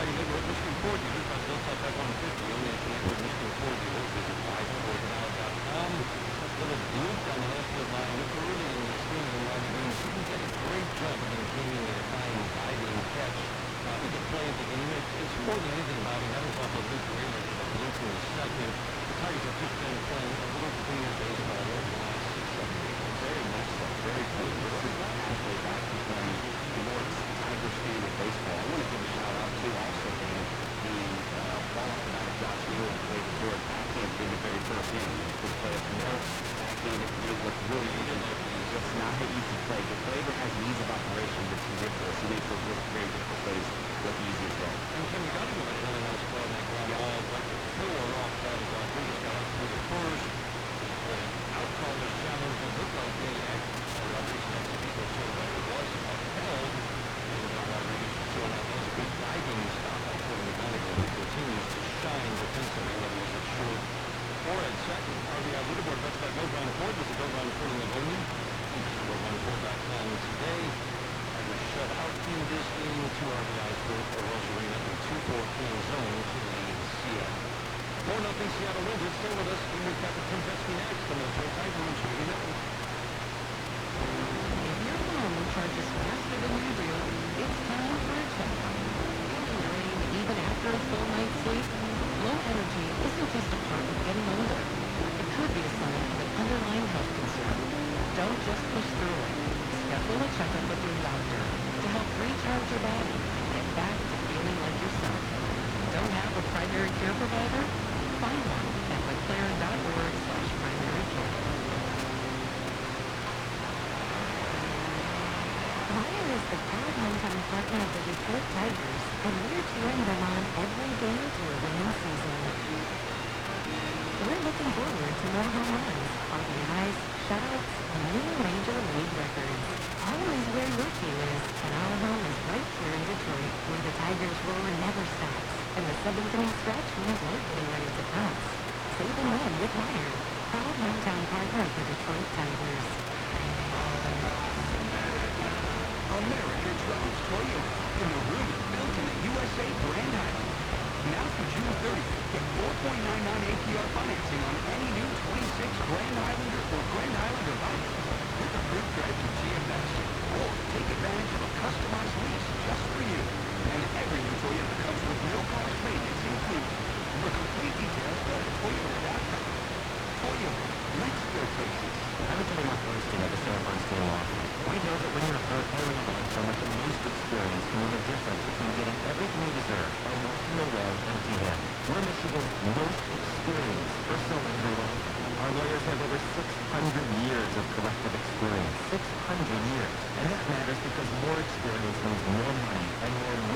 Mighty Network Michigan Ford Dealers by Bill Self F-150. Only at the Network Michigan Ford Dealers. Visit buyfordnow.com. Little Duke on the left field line. Look early in this game and Mighty Games. He did a great job of maintaining a fine diving catch. Probably the play of the game. It's more than anything about him having off a Luke Raymer to the blitz in the second. The Tigers have just been playing a little cleaner baseball over the last 6-7 games. Very much so. Very good. This is halfway back to playing the more Tiger standard baseball. I want to give a shout out to also the ball off the bat of Josh Neal and played the George backhand in the very first inning. This play up the middle, backhand, it looked really easy. It's not an easy play. The Flavor has an ease of operation that's ridiculous. He makes those very difficult plays look easy as well. And Kim, you got to give a really nice play on that ground ball. Right to four off that as Rodriguez got out through the first. Out called his challenge. It looked like they Rodriguez had to be so that it was upheld. And Rodriguez showing out those good diving stop by Kevin McGonigal, who continues to shine defensively when he's at short. Or at second, RBI leaderboard best by Bill Brown Ford. This is Bill Brown Ford in Livonia. Visit BillBrownFord.com today. Tigers shut out in this game, 2 RBIs for Wells Arena in 2-4 in zone to lead Seattle. 4-0 Seattle wins it. Stay with us. We recap with Tim Pesky next on the Detroit Tigers Radio Network. If your phone charges faster than usual, it's time for a checkup. Feeling drained even after a full night's sleep? Low energy isn't just a part of getting older. It could be a sign of an underlying health concern. Don't just push through it. Schedule a checkup with your doctor to help recharge your body and get back to feeling like yourself. Don't have a primary care provider? Find one at McLaren.org/primary care. Meijer is the proud hometown partner of the Detroit Tigers, and we're cheering them on every day to a winning season. We're looking forward to more home runs, RBIs, shutouts, and new Major League records. Home is where your team is, and our home is right here in Detroit, where the Tigers roar never stops, and the seventh inning stretch is likely ready to pounce. Save and win with Meijer, proud hometown partner of the Detroit Tigers. America drives Toyota in the room built in the USA Grand Island. Now through June 30th, get 4.99 APR financing on any new 26 Grand Islander or Grand Islander bike with approved credit through GFS. Or take advantage of a customized lease just for you. And every new Toyota comes with no cost maintenance included. For complete details, go to Toyota.com. Toyota, let's go places. I'm Attorney Mark Bernstein of the Sarah Bernstein Law Firm. We know that when you're hurt or in pain from a most experience can mean the difference between getting everything you deserve or walking away empty-handed. We're Michigan's most experienced personal injury law firm. Our lawyers have over 600 years of collective experience. 600 years. And that matters because more experience means more money and more